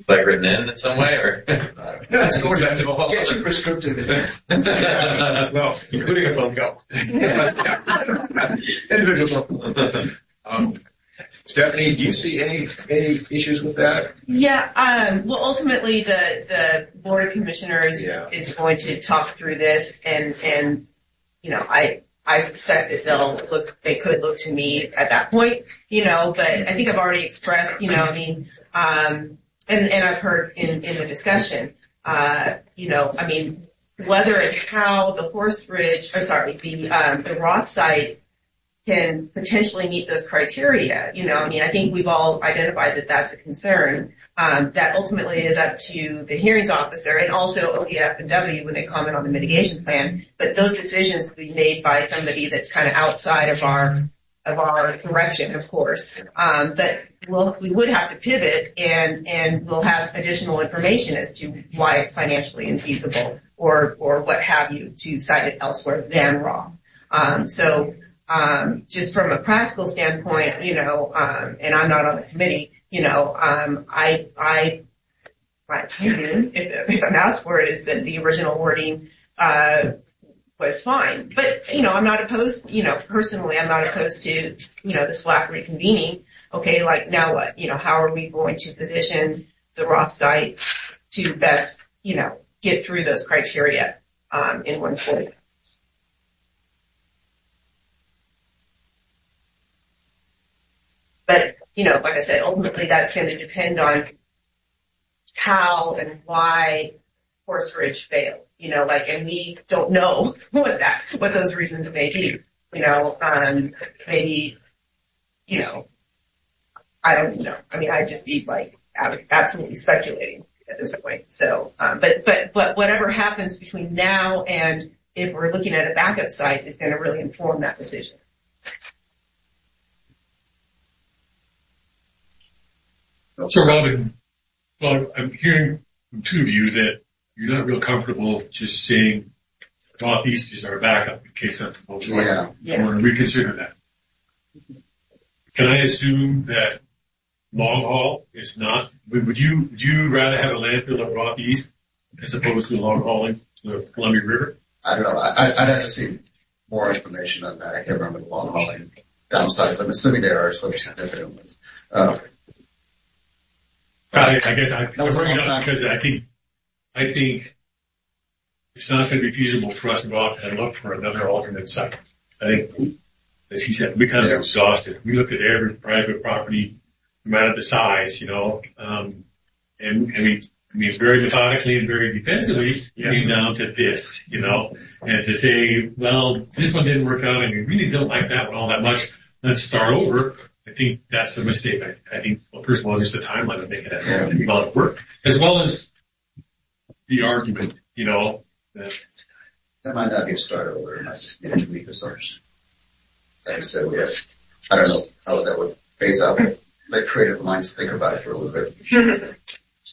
like written in some way, or? Get too prescriptive. Well, including a phone call. Individuals. Stephanie, do you see any issues with that? Yeah. Well, ultimately, the Board of Commissioners is going to talk through this, and I suspect that they could look to me at that point, but I think I've already expressed, and I've heard in the discussion, whether and how the the Roth site can potentially meet those criteria, I think we've all identified that that's a concern. That ultimately is up to the hearings officer and also ODF and W when they comment on the mitigation plan. But those decisions will be made by somebody that's kind of outside of our direction, of course. But we would have to pivot and we'll have additional information as to why it's financially infeasible or what have you to site it elsewhere than Roth. Just from a practical standpoint, and I'm not on the committee, my opinion, if I'm asked for it, is that the original wording, was fine. But, I'm not opposed, personally, I'm not opposed to, the SWAC reconvening. Okay, like now what? How are we going to position the Roth site to best, get through those criteria, in one point? But, like I said, ultimately that's going to depend on how and why Horse Ridge failed, and we don't know what those reasons may be, maybe, I don't know. I'd just be absolutely speculating at this point. So, but whatever happens between now and if we're looking at a backup site is going to really inform that decision. So, Robin, well, I'm hearing from two of you that you're not real comfortable just saying Northeast is our backup in case something goes wrong. Yeah. I want to reconsider that. Can I assume that long haul is not? Would you rather have a landfill at Northeast as opposed to long hauling to the Columbia River? I don't know. I'd have to see more information on that. I can't remember the long hauling downsides. I'm assuming there are some significant ones. I guess I bring it up because I think it's not going to be feasible for us to go out and look for another alternate site. I think, as he said, we kind of exhausted. We looked at every private property, no matter the size, and we very methodically and very defensively came down to this, and to say, well, this one didn't work out and we really don't like that one all that much. Let's start over. I think that's a mistake. I think, well, first of all, just the timeline of making that amount of work, as well as the argument, that might not be a start over unless you have to meet the source. And so, yes, I don't know how that would phase out. Let creative minds think about it for a little bit.